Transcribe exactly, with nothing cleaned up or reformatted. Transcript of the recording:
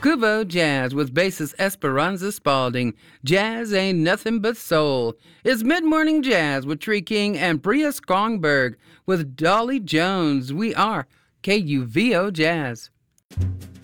Kuvo Jazz with bassist Esperanza Spalding. Jazz ain't nothing but soul. It's Mid-Morning Jazz with Tree King and Bria Strongberg with Dolly Jones. We are K U V O Jazz.